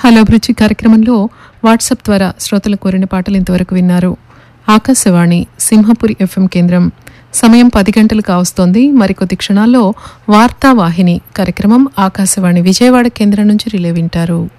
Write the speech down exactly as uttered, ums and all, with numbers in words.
Hello అభిరుచి కార్యక్రమంలో WhatsApp ద్వారా శ్రోతలు కోరిన పాటలు ఇంతవరకు విన్నారు. ఆకాశవాణి సింహపురి ఎఫ్ఎం కేంద్రం. సమయం పది గంటలు కావస్తోంది. మరికొద్ది క్షణాల్లో వార్తావాహిని కార్యక్రమం ఆకాశవాణి విజయవాడ కేంద్రం నుంచి రిలే వింటారు.